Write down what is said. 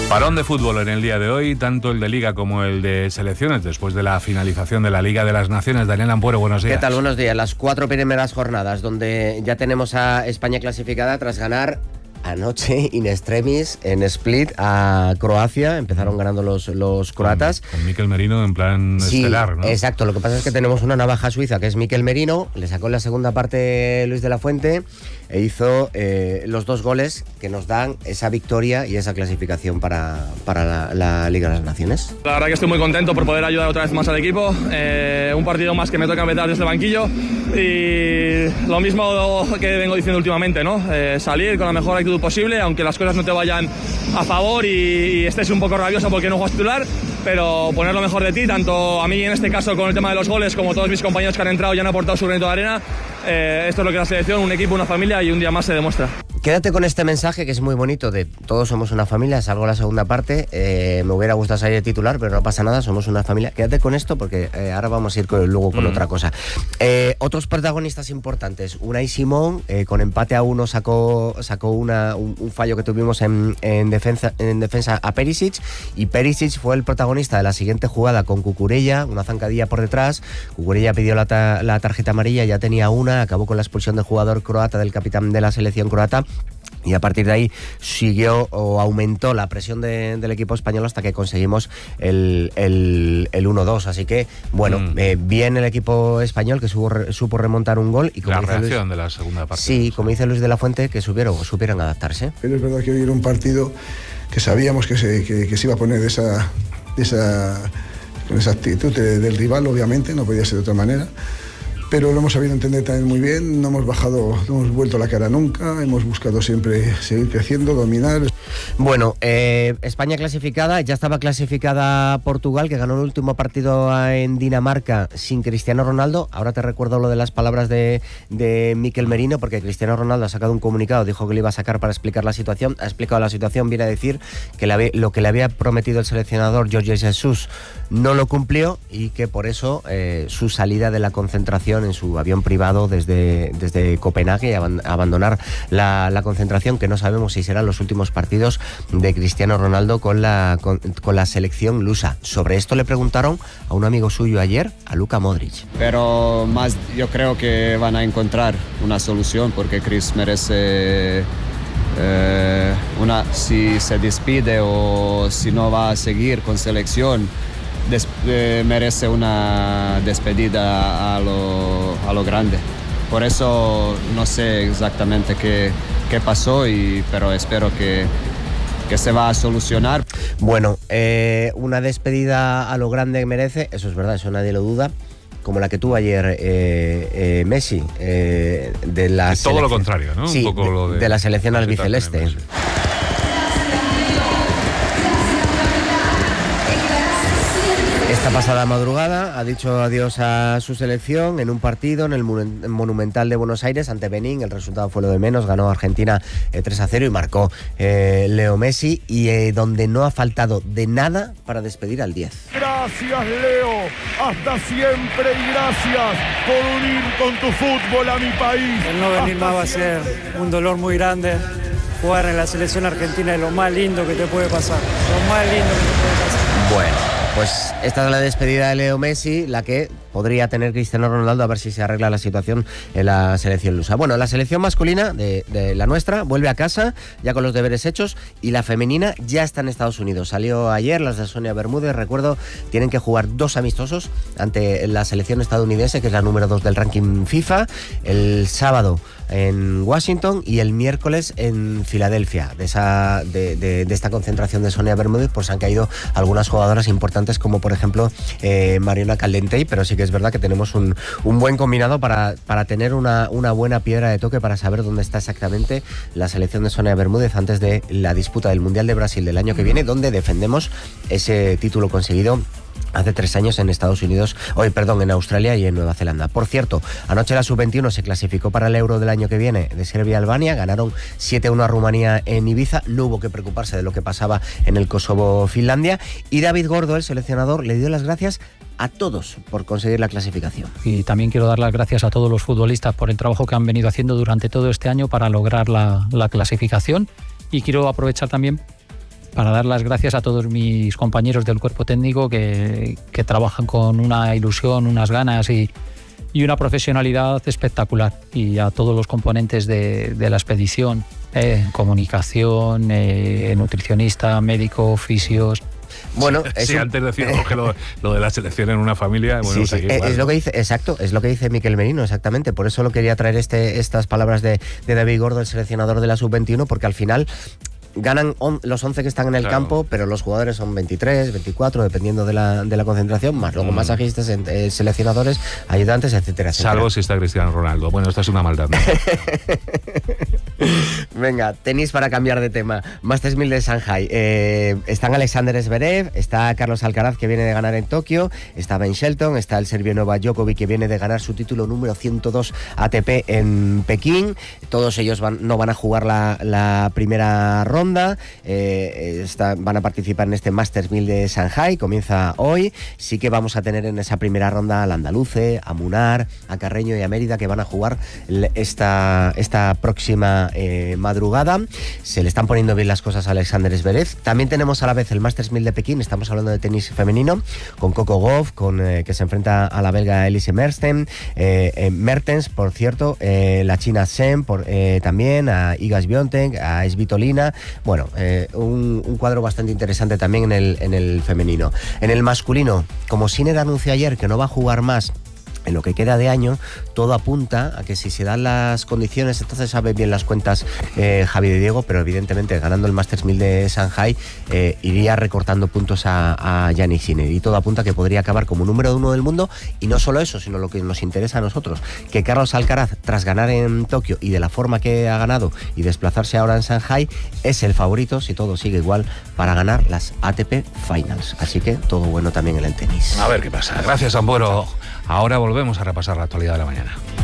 Parón de fútbol en el día de hoy, tanto el de Liga como el de selecciones, después de la finalización de la Liga de las Naciones. Daniel Ampuero, buenos días. ¿Qué tal? Buenos días. Las 4 primeras jornadas, donde ya tenemos a España clasificada tras ganar anoche in extremis en Split a Croacia. Empezaron ganando los croatas. Con Mikel Merino en plan estelar, ¿no? Exacto. Lo que pasa es que tenemos una navaja suiza que es Mikel Merino. Le sacó en la segunda parte Luis de la Fuente e hizo los 2 goles que nos dan esa victoria y esa clasificación para la Liga de las Naciones. La verdad que estoy muy contento por poder ayudar otra vez más al equipo. Un partido más que me toca empezar desde el banquillo y lo mismo que vengo diciendo últimamente, ¿no? Salir con la mejor actitud posible, aunque las cosas no te vayan a favor y estés un poco rabioso porque no juegas titular, pero poner lo mejor de ti, tanto a mí en este caso con el tema de los goles como todos mis compañeros que han entrado y han aportado su granito de arena. Esto es lo que es la selección, un equipo, una familia, y un día más se demuestra. Quédate con este mensaje que es muy bonito de todos somos una familia. Salgo a la segunda parte, me hubiera gustado salir de titular, pero no pasa nada, somos una familia. Quédate con esto porque ahora vamos a ir luego con otra cosa. Otros protagonistas importantes, Unai Simón con empate a 1 sacó un fallo que tuvimos en defensa a Perisic, y Perisic fue el protagonista de la siguiente jugada con Cucurella, una zancadilla por detrás. Cucurella pidió la tarjeta amarilla, ya tenía una, acabó con la expulsión del jugador croata, del capitán de la selección croata. Y a partir de ahí siguió o aumentó la presión del equipo español hasta que conseguimos el 1-2. Así que, bueno, bien el equipo español que supo remontar un gol. Y como la dice reacción Luis, de la segunda parte. Sí, como dice Luis de la Fuente, que supieron adaptarse. Pero es verdad que hoy era un partido que sabíamos que se iba a poner con esa actitud del rival, obviamente, no podía ser de otra manera. Pero lo hemos sabido entender también muy bien, no hemos vuelto la cara nunca, hemos buscado siempre seguir creciendo, dominar. Bueno, España clasificada, ya estaba clasificada Portugal, que ganó el último partido en Dinamarca sin Cristiano Ronaldo. Ahora te recuerdo lo de las palabras de Mikel Merino, porque Cristiano Ronaldo ha sacado un comunicado, dijo que lo iba a sacar para explicar la situación. Ha explicado la situación, viene a decir que lo que le había prometido el seleccionador Jorge Jesus no lo cumplió y que por eso su salida de la concentración en su avión privado desde Copenhague, abandonar la concentración, que no sabemos si serán los últimos partidos de Cristiano Ronaldo con la selección lusa. Sobre esto le preguntaron a un amigo suyo ayer, a Luka Modric. Pero más yo creo que van a encontrar una solución, porque Chris merece si se despide o si no va a seguir con selección, merece una despedida a lo grande. Por eso no sé exactamente qué pasó, pero espero que se va a solucionar. Bueno, una despedida a lo grande merece, eso es verdad, eso nadie lo duda, como la que tuvo ayer Messi, de la selección. Todo lo contrario, ¿no? Sí, un poco lo de la selección albiceleste. Esta pasada madrugada ha dicho adiós a su selección en un partido en el Monumental de Buenos Aires ante Benín. El resultado fue lo de menos, ganó Argentina 3-0 y marcó Leo Messi, y donde no ha faltado de nada para despedir al 10. Gracias, Leo, hasta siempre, y gracias por unir con tu fútbol a mi país. El no venir más va a ser un dolor muy grande. Jugar en la selección argentina es lo más lindo que te puede pasar, lo más lindo que te puede pasar. Bueno, pues esta es la despedida de Leo Messi, la que podría tener Cristiano Ronaldo, a ver si se arregla la situación en la selección lusa. Bueno, la selección masculina de la nuestra vuelve a casa, ya con los deberes hechos, y la femenina ya está en Estados Unidos. Salió ayer, las de Sonia Bermúdez, recuerdo, tienen que jugar 2 amistosos ante la selección estadounidense, que es la número 2 del ranking FIFA, el sábado en Washington y el miércoles en Filadelfia. De esta concentración de Sonia Bermúdez pues han caído algunas jugadoras importantes, como por ejemplo Mariona Caldentey, pero sí que es verdad que tenemos un buen combinado para tener una buena piedra de toque para saber dónde está exactamente la selección de Sonia Bermúdez antes de la disputa del Mundial de Brasil del año que viene, donde defendemos ese título conseguido hace 3 años en en Australia y en Nueva Zelanda. Por cierto, anoche la Sub-21 se clasificó para el Euro del año que viene de Serbia-Albania, ganaron 7-1 a Rumanía en Ibiza, no hubo que preocuparse de lo que pasaba en el Kosovo-Finlandia, y David Gordo, el seleccionador, le dio las gracias a todos por conseguir la clasificación. Y también quiero dar las gracias a todos los futbolistas por el trabajo que han venido haciendo durante todo este año para lograr la clasificación, y quiero aprovechar también para dar las gracias a todos mis compañeros del cuerpo técnico que trabajan con una ilusión, unas ganas y una profesionalidad espectacular, y a todos los componentes de la expedición, comunicación, nutricionista, médico, fisios. Bueno, sí, antes decíamos que lo de la selección en una familia, bueno, sí, es lo que dice, exacto, es lo que dice Miquel Merino, exactamente. Por eso lo quería traer estas palabras de David Gordo, el seleccionador de la sub-21, porque al final ganan los 11 que están en el campo, pero los jugadores son 23, 24, dependiendo de la concentración, más luego masajistas, seleccionadores, ayudantes, etcétera, etcétera. Salvo si está Cristiano Ronaldo. Bueno, esto es una maldad, ¿no? Venga, tenis para cambiar de tema. Masters 1000 de Shanghai. Están Alexander Zverev, está Carlos Alcaraz, que viene de ganar en Tokio, está Ben Shelton, está el serbio Novak Djokovic, que viene de ganar su título número 102 ATP en Pekín. Todos ellos no van a jugar la primera ronda. Van a participar en este Masters 1000 de Shanghai, comienza hoy. Sí que vamos a tener en esa primera ronda al andaluce, a Munar, a Carreño y a Mérida, que van a jugar esta próxima madrugada. Se le están poniendo bien las cosas a Alexander Zverev. También tenemos a la vez el Masters 1000 de Pekín. Estamos hablando de tenis femenino, con Coco Gauff, que se enfrenta a la belga Elise Mertens, por cierto, la china Shen, también a Iga Swiatek, a Svitolina. Bueno, un cuadro bastante interesante también en el femenino. En el masculino, como Sinner anunció ayer que no va a jugar más en lo que queda de año, todo apunta a que si se dan las condiciones, entonces saben bien las cuentas Javi de Diego, pero evidentemente ganando el Masters 1000 de Shanghai iría recortando puntos a Jannik Sinner, y todo apunta a que podría acabar como número 1 del mundo. Y no solo eso, sino lo que nos interesa a nosotros, que Carlos Alcaraz, tras ganar en Tokio y de la forma que ha ganado y desplazarse ahora en Shanghai, es el favorito, si todo sigue igual, para ganar las ATP Finals. Así que todo bueno también en el tenis. A ver qué pasa. Gracias, Ambuero. Ahora volvemos a repasar la actualidad de la mañana.